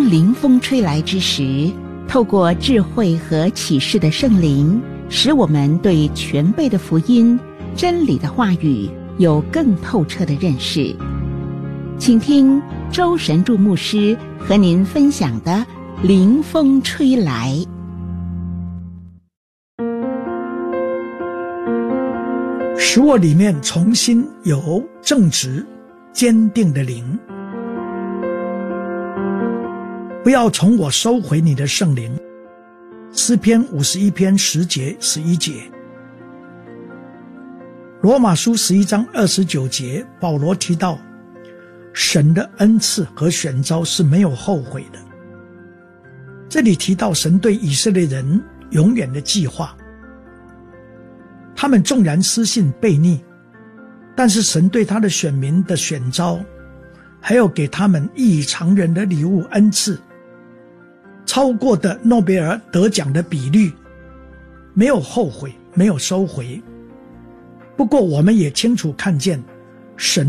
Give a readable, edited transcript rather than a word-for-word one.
当临风吹来之时，透过智慧和启示的圣灵，使我们对全备的福音、真理的话语有更透彻的认识。请听周神助牧师和您分享的《临风吹来》。 使我里面重新有正直、坚定的灵。不要从我收回你的圣灵。诗篇51篇10节11节。罗马书11章29节，保罗提到神的恩赐和选召是没有后悔的。这里提到神对以色列人永远的计划，他们纵然失信悖逆，但是神对他的选民的选召，还有给他们异于常人的礼物恩赐，超过的诺贝尔得奖的比率，没有后悔，没有收回。不过我们也清楚看见神